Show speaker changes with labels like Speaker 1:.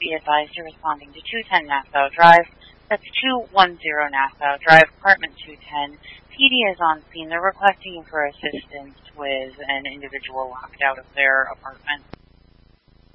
Speaker 1: be advised you're responding to 210 Nassau Drive. That's 210 Nassau Drive, apartment 210. PD is on scene. They're requesting you for assistance with an individual locked out of their apartment.